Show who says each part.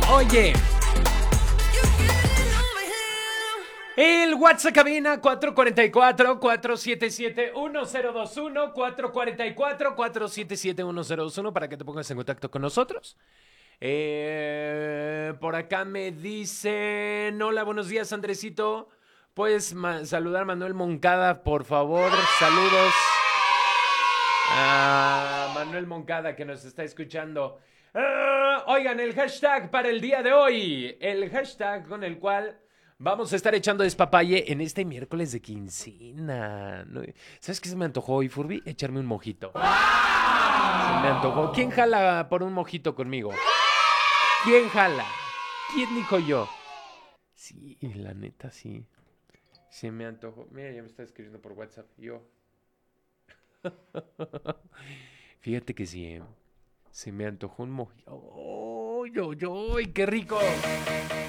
Speaker 1: Oye, el WhatsApp cabina 444-477-1021, 444-477-1021 para que te pongas en contacto con nosotros. Por acá me dicen, hola, buenos días, Andresito. ¿Puedes saludar a Manuel Moncada, por favor? Saludos a Manuel Moncada que nos está escuchando. Oigan, el hashtag para el día de hoy. El hashtag con el cual vamos a estar echando despapalle en este miércoles de quincena. ¿Sabes qué se me antojó hoy, Furby? Echarme un mojito. Se me antojó. ¿Quién jala por un mojito conmigo? ¿Quién jala? ¿Quién dijo yo? Sí, la neta, sí. Se me antojó. Mira, ya me está escribiendo por WhatsApp. Yo. Fíjate que sí, se me antojó un mojito. ¡Oh, qué rico!